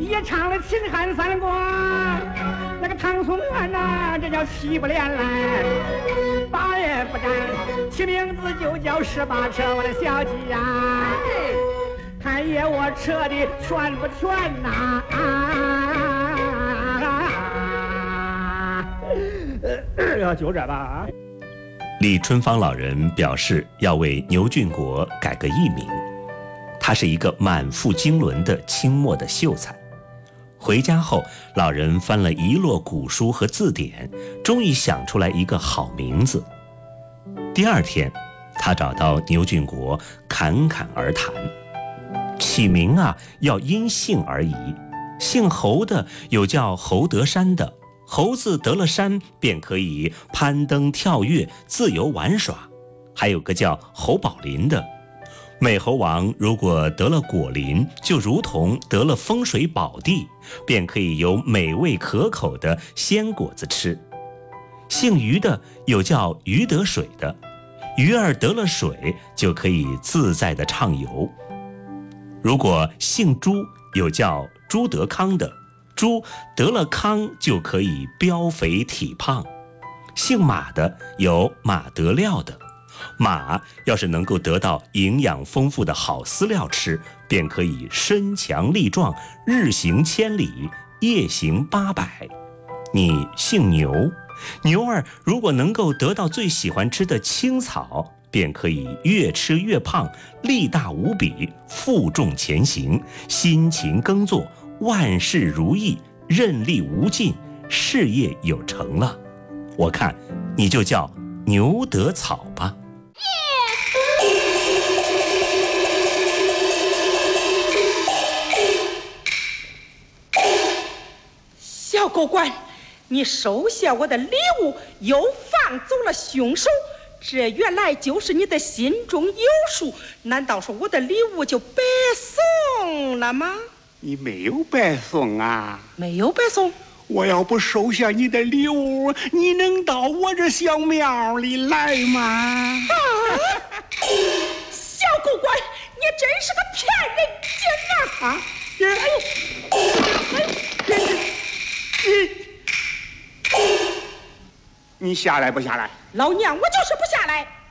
也唱了秦汉三国，那个唐宋元呐，这叫七不连来，八月不沾，起名字就叫18车，我的小鸡呀，看爷我扯的全不全呐？就这吧。 李春芳老人表示要为牛俊国改个艺名，他是一个满腹经纶的清末的秀才。回家后，老人翻了一摞古书和字典，终于想出来一个好名字。第二天，他找到牛俊国侃侃而谈，起名啊要因姓而宜，姓侯的有叫侯德山的，猴子得了山便可以攀登跳跃自由玩耍，还有个叫侯宝林的，美猴王如果得了果林，就如同得了风水宝地，便可以有美味可口的鲜果子吃。姓于的有叫于得水的，鱼儿得了水就可以自在的畅游。如果姓朱有叫朱德康的，猪得了康就可以膘肥体胖。姓马的有马得料的，马要是能够得到营养丰富的好饲料吃，便可以身强力壮，日行千里，夜行800。你姓牛，牛儿如果能够得到最喜欢吃的青草，便可以越吃越胖，力大无比，负重前行，辛勤耕作，万事如意，任力无尽，事业有成了。我看你就叫牛得草吧。 小狗官，你收下我的礼物，又放走了凶手，这原来就是你的心中有数，难道说我的礼物就白送了吗？ 你没有白送啊。 没有白送。 我要不收下你的礼物，你能到我这小庙里来吗？ 小狗官，你真是个骗人精啊！ 你下来不下来？ 老娘我就是不下来。